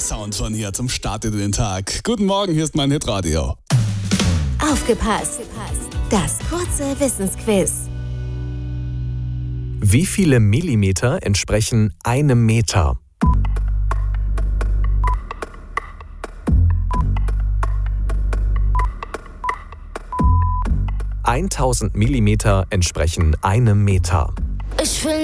Sound von hier zum Start in den Tag. Guten Morgen, hier ist mein Hitradio. Aufgepasst! Das kurze Wissensquiz. Wie viele Millimeter entsprechen einem Meter? (1000 Millimeter entsprechen einem Meter. Ich will